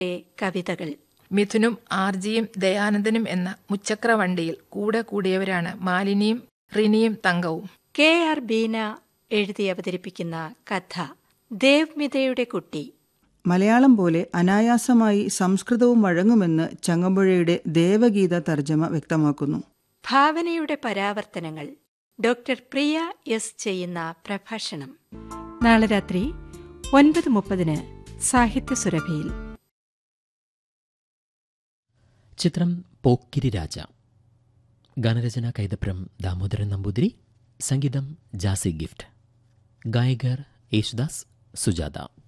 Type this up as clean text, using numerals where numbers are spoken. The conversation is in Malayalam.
കവിതകൾ. മിഥുനും ആർജിയും ദയാനന്ദനും എന്ന മുച്ചക്ര വണ്ടിയിൽ കൂടെ കൂടിയവരാണ് മാലിനിയും റിനിയും തങ്കവും. KR ബീന എഴുതി അവതരിപ്പിക്കുന്ന കഥ ദേവ്മിതയുടെ കുട്ടി. മലയാളം പോലെ അനായാസമായി സംസ്കൃതവും വഴങ്ങുമെന്ന് ചങ്ങമ്പുഴയുടെ ദേവഗീത തർജ്ജമ വ്യക്തമാക്കുന്നു. ഭാവനയുടെ പരാവർത്തനങ്ങൾ. ഡോക്ടർ പ്രിയ എസ് ചെയ്യുന്ന പ്രഭാഷണം. നാളെ രാത്രി 9:30 സാഹിത്യ സുരഭിയിൽ. ചിത്രം പോക്കിരി രാജ. ഗാനരചന കൈതപ്രം ദാമോദരൻ നമ്പൂതിരി. സംഗീതം ജാസി ഗിഫ്റ്റ്. ഗായകർ യേശുദാസ്, സുജാത.